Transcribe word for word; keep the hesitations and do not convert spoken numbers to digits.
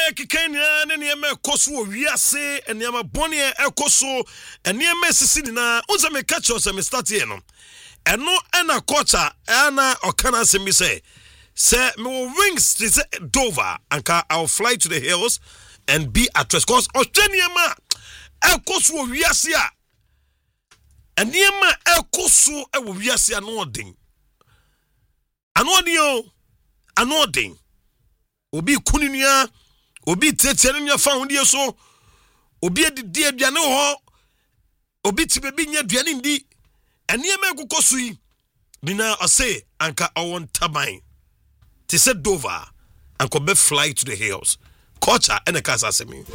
nneɛma keka nyinaa ne nneɛma ɛkɔ so wɔ wiase nneɛma bɔne ɛkɔ so nneɛma sisi nyinaa unsa me catch us me start here no ɛno ɛna culture ɛna ɔkana asɛm bi sɛ sɛ me wings to say Dover anka I'll fly to the hills and be at rest cause ɔhwɛ nneɛma ɛkɔ so wɔ wiase a nneɛma ɛkɔ so wɔ wiase a no ɔden ano ɔden o ano ɔden obi kuninua obi tete ne nya fa hodie so obi edidi aduane ho obi ti bebi nya aduane ndi eniema ekukọ so yi bina ɔse anka ɔwon taban te se Dover anka be fly to the hills culture ene ka asemi